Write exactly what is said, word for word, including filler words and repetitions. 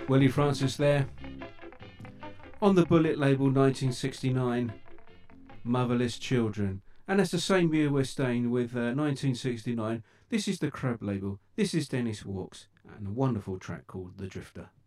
Willie Francis there. On the Bullet label, nineteen sixty-nine, Motherless Children. And that's the same year we're staying with, uh, nineteen sixty-nine. This is the Crab label. This is Dennis Walks, and a wonderful track called The Drifter.